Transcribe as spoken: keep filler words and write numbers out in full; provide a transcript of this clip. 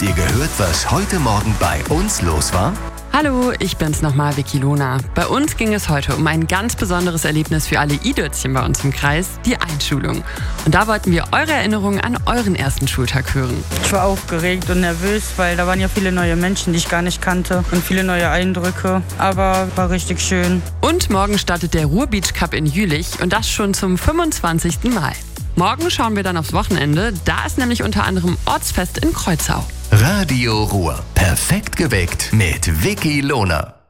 Habt ihr gehört, was heute Morgen bei uns los war? Hallo, ich bin's nochmal, Vicky Lona. Bei uns ging es heute um ein ganz besonderes Erlebnis für alle I-Dötzchen bei uns im Kreis, die Einschulung. Und da wollten wir eure Erinnerungen an euren ersten Schultag hören. Ich war aufgeregt und nervös, weil da waren ja viele neue Menschen, die ich gar nicht kannte und viele neue Eindrücke. Aber war richtig schön. Und morgen startet der Ruhr-Beach Cup in Jülich und das schon zum fünfundzwanzigsten Mal. Morgen schauen wir dann aufs Wochenende, da ist nämlich unter anderem Ortsfest in Kreuzau. Radio Ruhr. Perfekt geweckt mit Vicky Lona.